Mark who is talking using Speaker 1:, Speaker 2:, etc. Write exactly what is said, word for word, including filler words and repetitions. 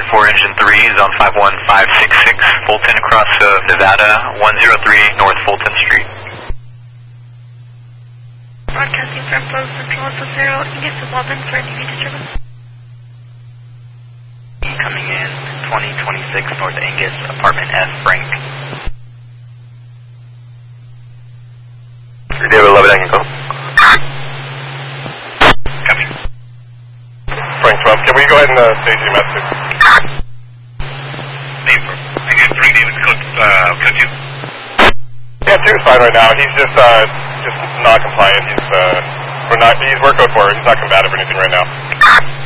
Speaker 1: four, engine three, zone five one five six six, Fulton, across of Nevada, one zero three North Fulton Street.
Speaker 2: Broadcasting from Flow Central Alpha Zero, Ingus to Walden for N V disturbance.
Speaker 3: Coming in, twenty twenty-six North Angus, apartment F, Frank.
Speaker 4: David eleven, I can go.
Speaker 1: Coming.
Speaker 4: Frank twelve, can we go ahead and uh, stage your message?
Speaker 1: I got three, David, code, uh, code two.
Speaker 4: Yeah, two is fine right now. He's just, uh, just not compliant. He's, uh, we're not, he's work code four. He's not combative or anything right now.